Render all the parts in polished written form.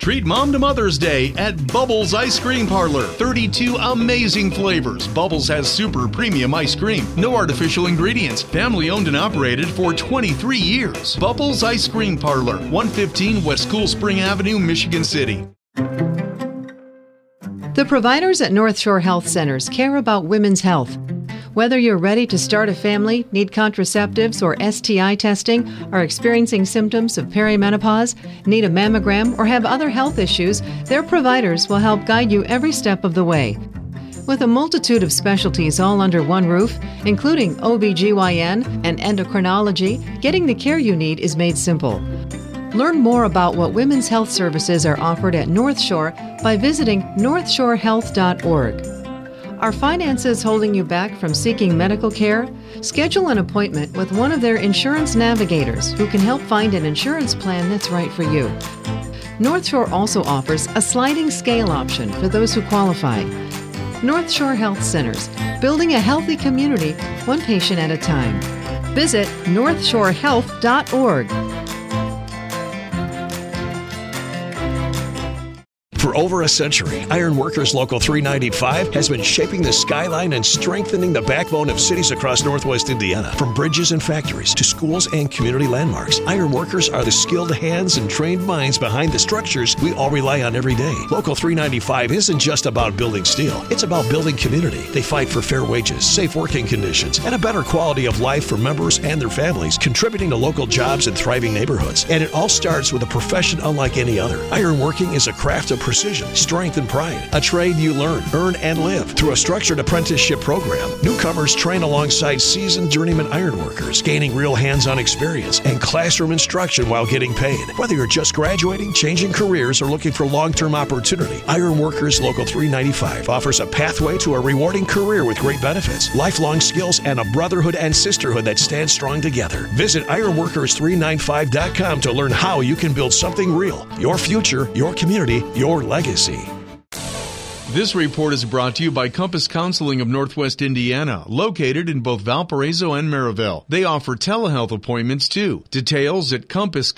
Treat Mom to Mother's Day at Bubbles Ice Cream Parlor. 32 amazing flavors. Bubbles has super premium ice cream. No artificial ingredients. Family owned and operated for 23 years. Bubbles Ice Cream Parlor, 115 West Cool Spring Avenue, Michigan City. The providers at North Shore Health Centers care about women's health. Whether you're ready to start a family, need contraceptives or STI testing, are experiencing symptoms of perimenopause, need a mammogram, or have other health issues, their providers will help guide you every step of the way. With a multitude of specialties all under one roof, including OBGYN and endocrinology, getting the care you need is made simple. Learn more about what women's health services are offered at North Shore by visiting northshorehealth.org. Are finances holding you back from seeking medical care? Schedule an appointment with one of their insurance navigators who can help find an insurance plan that's right for you. North Shore also offers a sliding scale option for those who qualify. North Shore Health Centers, building a healthy community, one patient at a time. Visit northshorehealth.org. For over a century, Iron Workers Local 395 has been shaping the skyline and strengthening the backbone of cities across Northwest Indiana. From bridges and factories to schools and community landmarks, Iron Workers are the skilled hands and trained minds behind the structures we all rely on every day. Local 395 isn't just about building steel. It's about building community. They fight for fair wages, safe working conditions, and a better quality of life for members and their families, contributing to local jobs and thriving neighborhoods. And it all starts with a profession unlike any other. Ironworking is a craft of precision, strength, and pride. A trade you learn, earn, and live through a structured apprenticeship program. Newcomers train alongside seasoned journeyman ironworkers, gaining real hands-on experience and classroom instruction while getting paid. Whether you're just graduating, changing careers, or looking for long-term opportunity, Ironworkers Local 395 offers a pathway to a rewarding career with great benefits, lifelong skills, and a brotherhood and sisterhood that stand strong together. Visit ironworkers395.com to learn how you can build something real. Your future, your community, your legacy. This report is brought to you by Compass Counseling of Northwest Indiana, located in both Valparaiso and Maryville. They offer telehealth appointments, too. Details at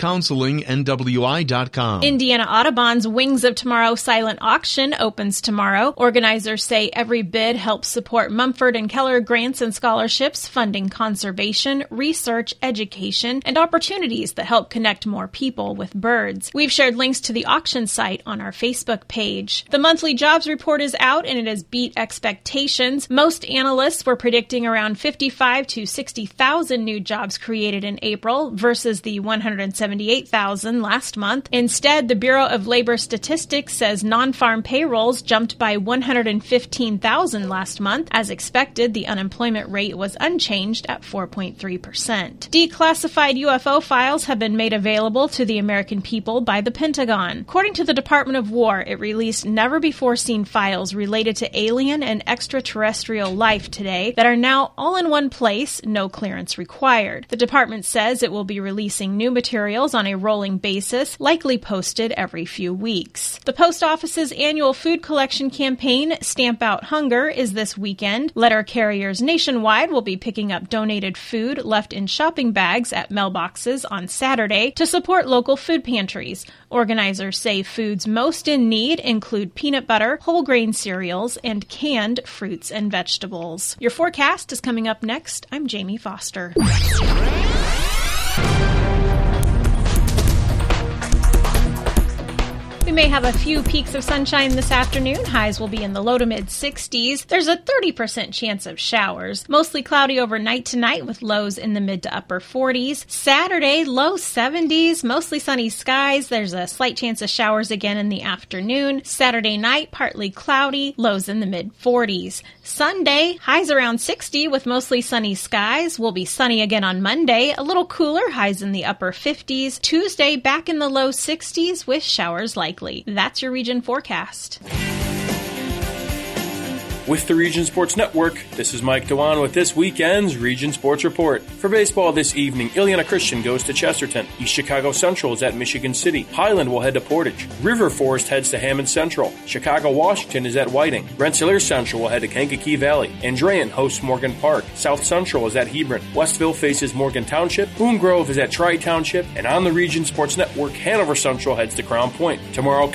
compasscounselingnwi.com. Indiana Audubon's Wings of Tomorrow silent auction opens tomorrow. Organizers say every bid helps support Mumford and Keller grants and scholarships, funding conservation, research, education, and opportunities that help connect more people with birds. We've shared links to the auction site on our Facebook page. The monthly jobs report is out and it has beat expectations. Most analysts were predicting around 55 to 60,000 new jobs created in April versus the 178,000 last month. Instead, the Bureau of Labor Statistics says non-farm payrolls jumped by 115,000 last month. As expected, the unemployment rate was unchanged at 4.3%. Declassified UFO files have been made available to the American people by the Pentagon. According to the Department of War, it released never-before-seen files related to alien and extraterrestrial life today that are now all in one place, no clearance required. The department says it will be releasing new materials on a rolling basis, likely posted every few weeks. The post office's annual food collection campaign, Stamp Out Hunger, is this weekend. Letter carriers nationwide will be picking up donated food left in shopping bags at mailboxes on Saturday to support local food pantries. Organizers say foods most in need include peanut butter, whole grain cereals, and canned fruits and vegetables. Your forecast is coming up next. I'm Jamie Foster. We may have a few peaks of sunshine this afternoon. Highs will be in the low to mid-60s. There's a 30% chance of showers. Mostly cloudy overnight tonight with lows in the mid to upper 40s. Saturday, low 70s, mostly sunny skies. There's a slight chance of showers again in the afternoon. Saturday night, partly cloudy, lows in the mid-40s. Sunday, highs around 60 with mostly sunny skies. Will be sunny again on Monday. A little cooler, highs in the upper 50s. Tuesday, back in the low 60s with showers likely. That's your region forecast. With the Region Sports Network, this is Mike Dewan with this weekend's Region Sports Report. For baseball this evening, Ileana Christian goes to Chesterton. East Chicago Central is at Michigan City. Highland will head to Portage. River Forest heads to Hammond Central. Chicago Washington is at Whiting. Rensselaer Central will head to Kankakee Valley. Andrean hosts Morgan Park. South Central is at Hebron. Westville faces Morgan Township. Boone Grove is at Tri Township. And on the Region Sports Network, Hanover Central heads to Crown Point. Tomorrow,